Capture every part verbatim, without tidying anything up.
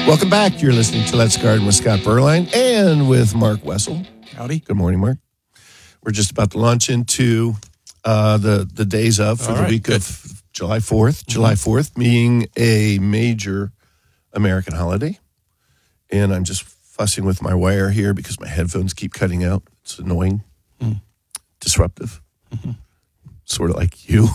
Welcome back. You're listening to Let's Garden with Scott Berline and with Mark Wessel. Howdy. Good morning, Mark. We're just about to launch into uh, the, the days of for All the right, week good. of July fourth. Mm-hmm. July fourth being a major American holiday. And I'm just fussing with my wire here because my headphones keep cutting out. It's annoying, mm. disruptive, mm-hmm. sort of like you.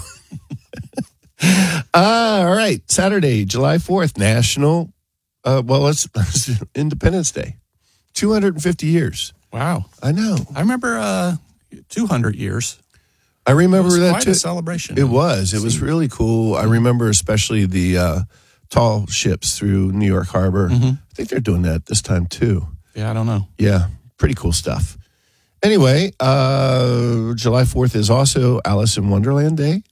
uh, all right. Saturday, July fourth, National, uh, well, it's, it's Independence Day. two hundred fifty years. Wow. I know. I remember uh, two hundred years. I remember it was that quite too. a celebration. It was. It was really cool. I remember especially the uh, tall ships through New York Harbor. Mm-hmm. I think they're doing that this time too. Yeah, I don't know. Yeah, pretty cool stuff. Anyway, uh, July fourth is also Alice in Wonderland Day.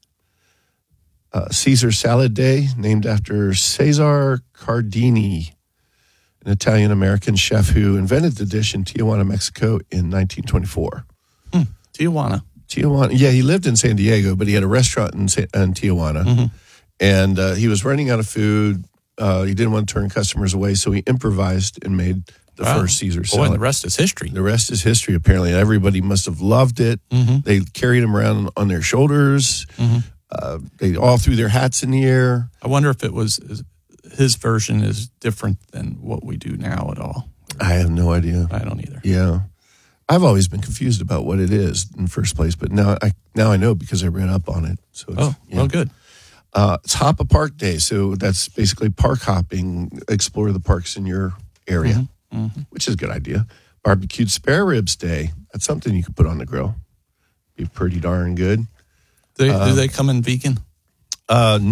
Uh, Caesar Salad Day, named after Cesar Cardini, an Italian-American chef who invented the dish in Tijuana, Mexico in nineteen twenty-four. Hmm. Tijuana. Tijuana. Yeah, he lived in San Diego, but he had a restaurant in, in Tijuana. Mm-hmm. And uh, he was running out of food. Uh, he didn't want to turn customers away, so he improvised and made the wow. first Caesar salad. Boy, and the rest is history. The rest is history, apparently. Everybody must have loved it. Mm-hmm. They carried him around on their shoulders. Mm-hmm. Uh, they all threw their hats in the air. I wonder if it was his version is different than what we do now at all. I have no idea. I don't either. Yeah. I've always been confused about what it is in the first place, but now I now I know because I read up on it. So it's, oh, yeah. well, good. Uh, it's Hop a Park Day, so that's basically park hopping, explore the parks in your area, mm-hmm. Mm-hmm. which is a good idea. Barbecued Spare Ribs Day, that's something you could put on the grill. Be pretty darn good. They, um, do they come in vegan? Uh,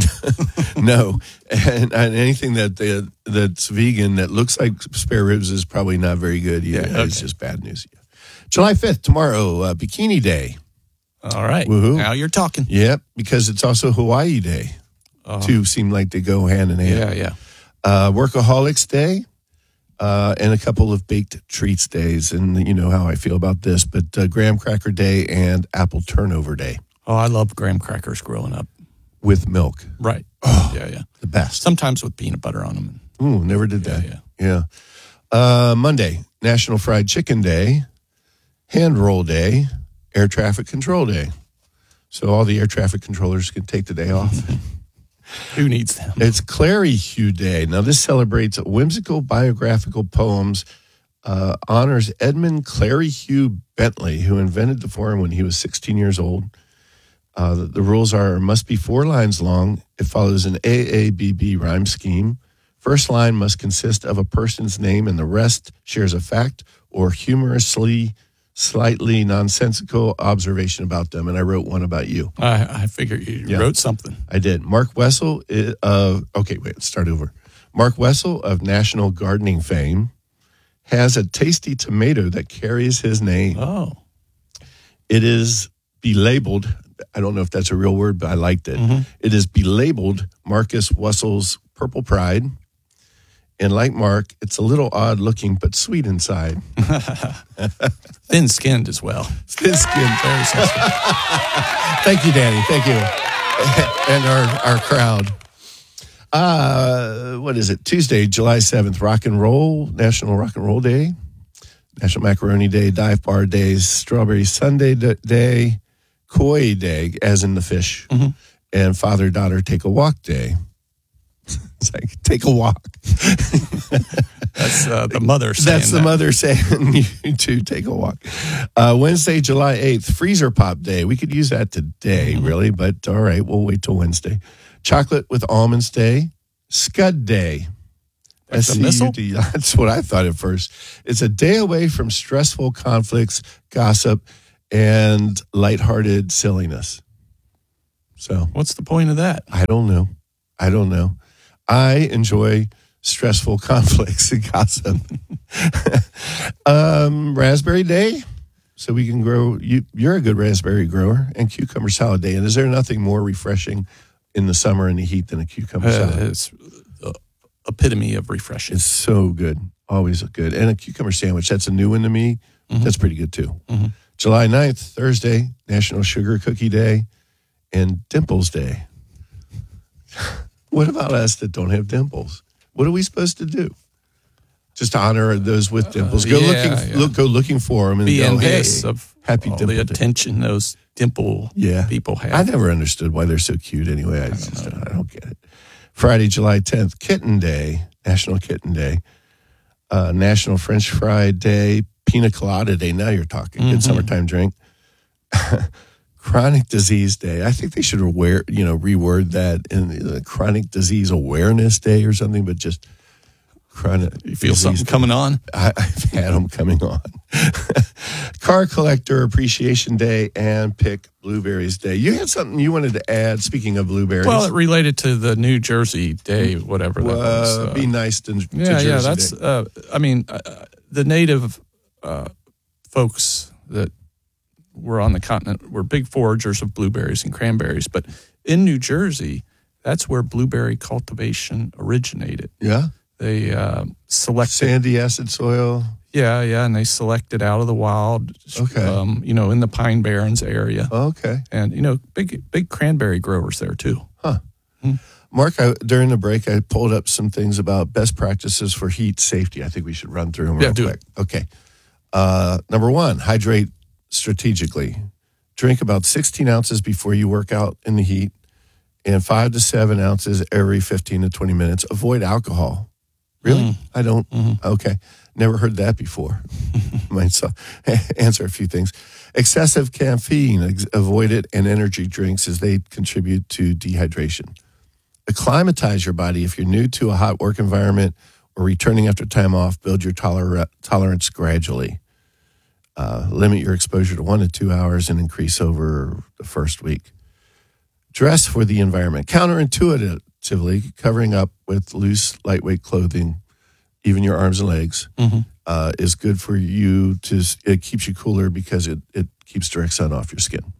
no, and, and anything that they, that's vegan that looks like spare ribs is probably not very good either. Yeah, okay. It's just bad news. Yeah. July fifth, tomorrow, uh, Bikini Day. All right. Woohoo. Now you're talking. Yep, because it's also Hawaii Day. Oh. Two seem like they go hand in hand. Yeah, yeah. Uh, Workaholics Day, uh, and a couple of baked treats days. And you know how I feel about this, but uh, Graham Cracker Day and Apple Turnover Day. Oh, I love graham crackers growing up. With milk. Right. Oh, yeah, yeah. The best. Sometimes with peanut butter on them. Ooh, never did that. Yeah, yeah. yeah. Uh, Monday, National Fried Chicken Day, Hand Roll Day, Air Traffic Control Day. So all the air traffic controllers can take the day off. Who needs them? It's Clary Hugh Day. Now, this celebrates whimsical biographical poems, uh, honors Edmund Clary Hugh Bentley, who invented the form when he was sixteen years old. Uh, the, the rules are, must be four lines long. It follows an A A B B rhyme scheme. First line must consist of a person's name, and the rest shares a fact or humorously, slightly nonsensical observation about them. And I wrote one about you. I, I figured you yeah. wrote something. I did. Mark Wessel of, okay, wait, let's start over. Mark Wessel of National Gardening fame has a tasty tomato that carries his name. Oh. It is belabeled. I don't know if that's a real word, but I liked it. Mm-hmm. It is belabeled Marcus Wessel's Purple Pride. And like Mark, it's a little odd looking, but sweet inside. Thin-skinned as well. Thin-skinned. Very sensitive. Thank you, Danny. Thank you. And our, our crowd. Uh, what is it? Tuesday, July seventh, Rock and Roll, National Rock and Roll Day. National Macaroni Day, Dive Bar Days, Strawberry Sundae Day, Koi Day, as in the fish, mm-hmm. and Father-Daughter Take a Walk Day. It's like, take a walk. That's uh, the mother saying That's the that. mother saying you too, take a walk. Uh, Wednesday, July eighth, Freezer Pop Day. We could use that today, mm-hmm. really, but all right, we'll wait till Wednesday. Chocolate with Almonds Day, Scud Day. That's a missile? That's what I thought at first. It's a day away from stressful conflicts, gossip, and lighthearted silliness. So, what's the point of that? I don't know. I don't know. I enjoy stressful conflicts and gossip. um, Raspberry Day, so we can grow. You, you're a good raspberry grower, and Cucumber Salad Day. And is there nothing more refreshing in the summer and the heat than a cucumber uh, salad? It's the epitome of refreshing. It's so good. Always good. And a cucumber sandwich. That's a new one to me. Mm-hmm. That's pretty good, too. Mm-hmm. July ninth, Thursday, National Sugar Cookie Day, and Dimples Day. What about us that don't have dimples? What are we supposed to do? just to honor those with dimples. Go yeah, looking, yeah. look, go looking for them and Be go, envious hey, of happy all dimple the day. attention those dimple Yeah. people have. I never understood why they're so cute anyway. I, just don't, I don't get it. Friday, July tenth, Kitten Day, National Kitten Day, uh, National French Fry Day, Pina Colada Day. Now you're talking. Good Mm-hmm. summertime drink. Chronic Disease Day. I think they should aware, you know, reword that in the Chronic Disease Awareness Day or something, but just chronic. You feel disease something day. coming on? I, I've had them coming on. Car Collector Appreciation Day and Pick Blueberries Day. You had something you wanted to add, speaking of blueberries. Well, it related to the New Jersey Day, whatever that was. uh, Uh, be nice to, to yeah, Jersey yeah, that's, Day. uh, I mean, uh, the native uh, folks that were on the continent were big foragers of blueberries and cranberries. But in New Jersey, that's where blueberry cultivation originated. Yeah? They uh, selected, Sandy acid soil. yeah, yeah, and they selected out of the wild, Okay. um, you know, in the Pine Barrens area. Okay. And, you know, big big cranberry growers there, too. Mark, I, during the break, I pulled up some things about best practices for heat safety. I think we should run through them real Yeah, do quick. Okay. Uh, number one, hydrate strategically. Drink about sixteen ounces before you work out in the heat and five to seven ounces every fifteen to twenty minutes. Avoid alcohol. Really? Mm. I don't. Okay. Never heard that before. Might so, answer a few things. Excessive caffeine, ex- avoid it, and energy drinks as they contribute to dehydration. Acclimatize your body. If you're new to a hot work environment or returning after time off, build your toler- tolerance gradually. Uh, limit your exposure to one to two hours and increase over the first week. Dress for the environment. Counterintuitively, covering up with loose, lightweight clothing, even your arms and legs, Mm-hmm. uh, is good for you. To It keeps you cooler because it, it keeps direct sun off your skin.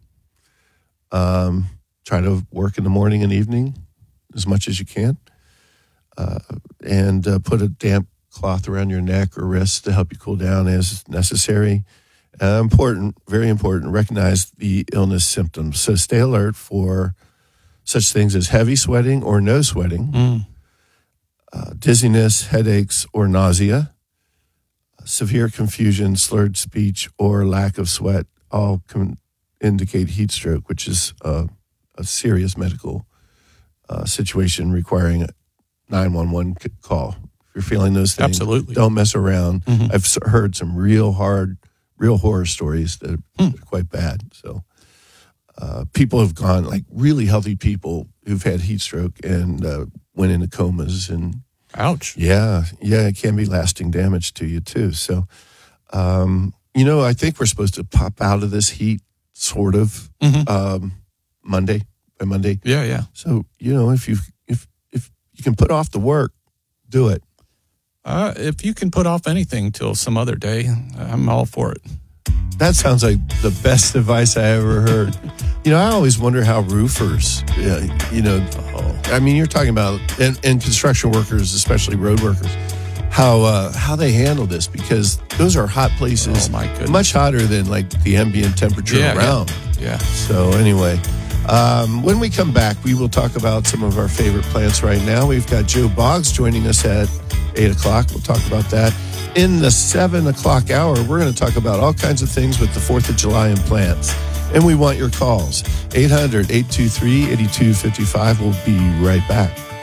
Um, try to work in the morning and evening as much as you can. Uh, and uh, put a damp cloth around your neck or wrists to help you cool down as necessary. Uh, important, very important, recognize the illness symptoms. So stay alert for such things as heavy sweating or no sweating, Mm. uh, dizziness, headaches, or nausea, severe confusion, slurred speech, or lack of sweat all can indicate heat stroke, which is uh, a serious medical uh, situation requiring a nine one one c- call. If you're feeling those things, Absolutely. don't mess around. Mhm. I've s- heard some real hard, real horror stories that are, Hmm. that are quite bad. So uh, people have gone, like really healthy people who've had heat stroke and uh, went into comas and Ouch. yeah, yeah, it can be lasting damage to you too. So, um, you know, I think we're supposed to pop out of this heat sort of Mhm. um, Monday by Monday. Yeah, yeah. So, you know, if you if if you can put off the work, do it. Uh, if you can put off anything till some other day, I'm all for it. That sounds like the best advice I ever heard. You know, I always wonder how roofers, uh, you know, I mean, you're talking about, and, and construction workers, especially road workers, how uh, how they handle this, because those are hot places, Oh, my goodness. much hotter than like the ambient temperature Yeah, around. Yeah. So anyway, um, when we come back, we will talk about some of our favorite plants right now. We've got Joe Boggs joining us at eight o'clock. We'll talk about that. In the seven o'clock hour, we're going to talk about all kinds of things with the fourth of July and plants. And we want your calls. eight hundred, eight two three, eight two five five. We'll be right back.